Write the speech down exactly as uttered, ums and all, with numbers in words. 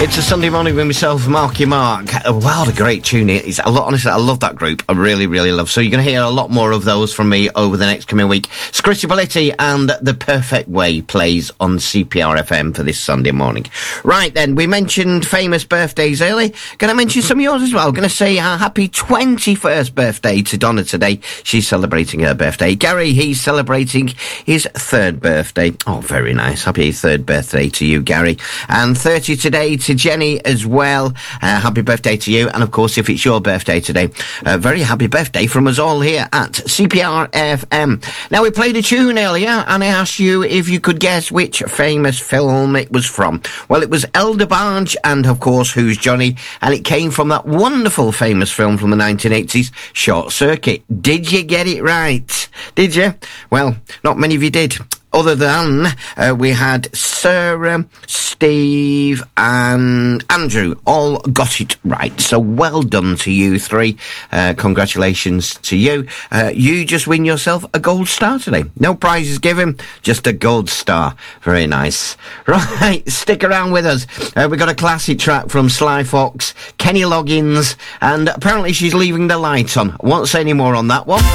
It's a Sunday morning with myself, Marky Mark. Wow, what a great tune it is. A lot, honestly, I love that group. I really, really love. So you're going to hear a lot more of those from me over the next coming week. Scritti Politti and The Perfect Way plays on C P R F M for this Sunday morning. Right then, we mentioned famous birthdays early. Going to mention some of yours as well. Going to say a happy twenty-first birthday to Donna today. She's celebrating her birthday. Gary, he's celebrating his third birthday. Oh, very nice. Happy third birthday to you, Gary. And thirty today to Jenny as well. Uh, happy birthday to you. And of course, if it's your birthday today, a very happy birthday from us all here at C P R F M. Now, we played a tune earlier and I asked you if you could guess which famous film it was from. Well, it was Elder Barge and of course, Who's Johnny? And it came from that wonderful famous film from the nineteen eighties, Short Circuit. Did you get it right? Did you? Well, not many of you did. Other than uh, we had Sarah, Steve and Andrew all got it right. So well done to you three. Uh, congratulations to you. Uh, you just win yourself a gold star today. No prizes given, just a gold star. Very nice. Right, stick around with us. Uh, we got a classic track from Sly Fox, Kenny Loggins, and apparently she's leaving the lights on. Won't say any more on that one.